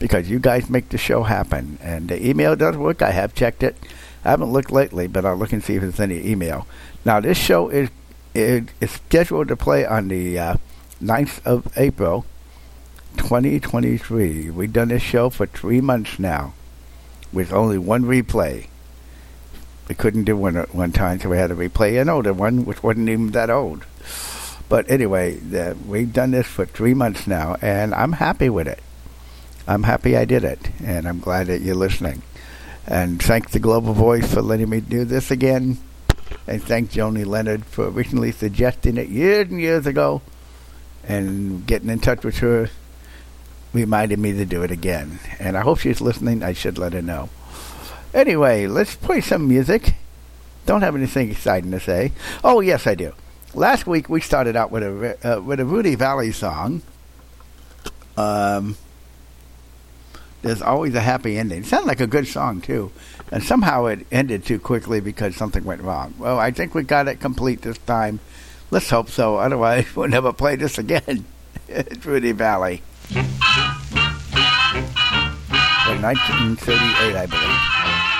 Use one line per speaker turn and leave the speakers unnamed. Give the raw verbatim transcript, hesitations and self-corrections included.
because you guys make the show happen. And the email does work. I have checked it. I haven't looked lately, but I'll look and see if there's any email. Now, this show is, is, is scheduled to play on the uh, ninth of April, twenty twenty-three. We've done this show for three months now with only one replay. We couldn't do one at one time, so we had to replay an older one, which wasn't even that old. But anyway, the, we've done this for three months now, and I'm happy with it. I'm happy I did it, and I'm glad that you're listening. And thank the Global Voice for letting me do this again. And thank Joni Leonard for originally suggesting it years and years ago. And getting in touch with her reminded me to do it again. And I hope she's listening. I should let her know. Anyway, let's play some music. Don't have anything exciting to say. Oh, yes, I do. Last week we started out with a uh, with a Rudy Valley song. Um, There's Always a Happy Ending. It sounded like a good song too, and somehow it ended too quickly because something went wrong. Well, I think we got it complete this time. Let's hope so. Otherwise, we'll never play this again. It's Rudy Valley. In nineteen thirty-eight, I believe.